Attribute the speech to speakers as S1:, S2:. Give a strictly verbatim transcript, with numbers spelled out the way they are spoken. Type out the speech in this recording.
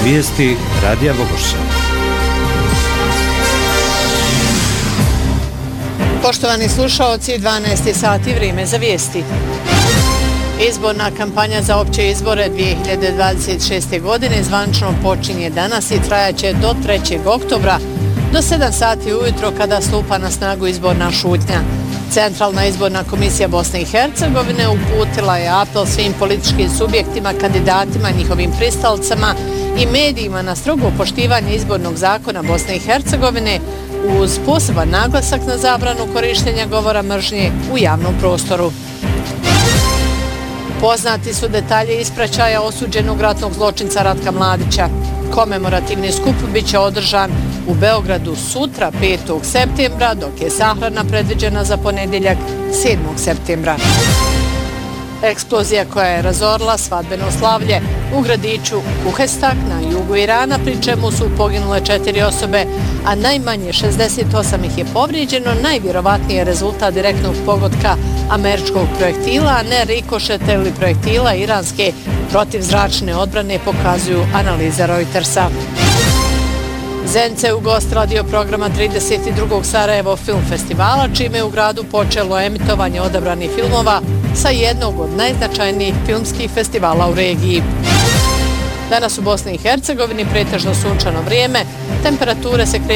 S1: Vijesti Radija Bogorša.
S2: Poštovani slušaoci, dvanaest sati, vrijeme za vijesti. Izborna kampanja za opće izbore dvije hiljade dvadeset šeste. godine zvančno počinje danas i trajaće do trećeg oktobra do sedam sati ujutro kada stupa na snagu izborna šutnja. Centralna izborna komisija Bosne i Hercegovine uputila je apel svim političkim subjektima, kandidatima, njihovim pristalcama i medijima na strogo poštivanje izbornog zakona Bosne i Hercegovine uz poseban naglasak na zabranu korištenja govora mržnje u javnom prostoru. Poznati su detalje ispraćaja osuđenog ratnog zločinca Ratka Mladića. Komemorativni skup biće održan u Beogradu sutra, petog septembra, dok je sahrana predviđena za ponedjeljak, sedmog septembra. Eksplozija koja je razorila svadbeno slavlje u gradiću Kuhestak na jugu Irana, pri čemu su poginule četiri osobe, a najmanje šezdeset osam ih je povrijeđeno, najvjerovatnije je rezultat direktnog pogotka američkog projektila, a ne rikošeta ili projektila iranske protivzračne odbrane, pokazuju analize Reutersa. Zence je ugostila dio programa trideset drugog Sarajevo film festivala, čime je u gradu počelo emitovanje odabranih filmova sa jednog od najznačajnijih filmskih festivala u regiji. Danas u Bosni i Hercegovini pretežno sunčano vrijeme, temperature se kreću